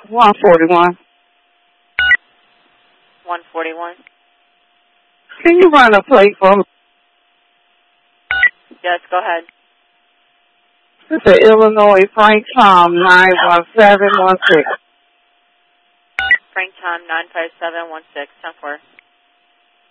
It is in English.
141. 141. Can you run a plate for me? Yes, go ahead. It's the Illinois Frank Tom 91716. Frank Tom 95716. 10-4.